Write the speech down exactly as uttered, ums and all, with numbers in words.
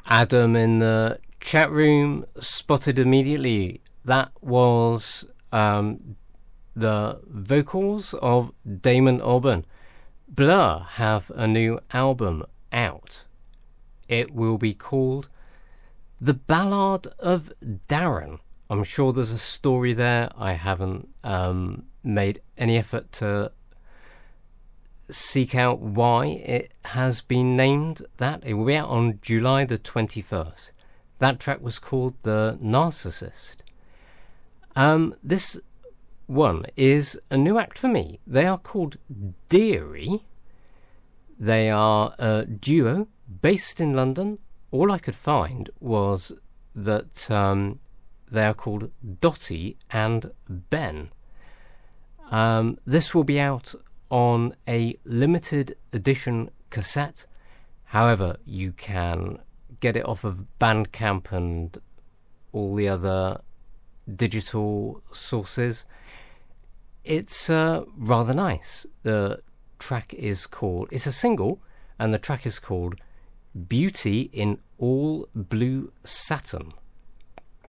Adam in the chat room spotted immediately. That was um, the vocals of Damon Albarn. Blur have a new album out. It will be called The Ballad of Darren. I'm sure there's a story there. I haven't um, made any effort to seek out why it has been named that. It will be out on July the twenty-first. That track was called The Narcissist. Um, this one is a new act for me. They are called Deary. They are a duo based in London. All I could find was that um, they are called Dottie and Ben. Um, this will be out on a limited edition cassette. However, you can get it off of Bandcamp and all the other digital sources. It's uh, rather nice. The track is called, it's a single, and the track is called Beauty in All Blue Satin.